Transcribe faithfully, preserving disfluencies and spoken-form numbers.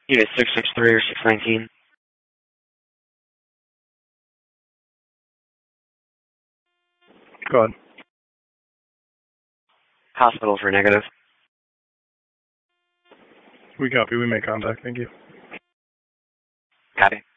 Unit six six three or six nineteen. Go ahead. Hospital for negative. We copy. We make contact. Thank you. Copy.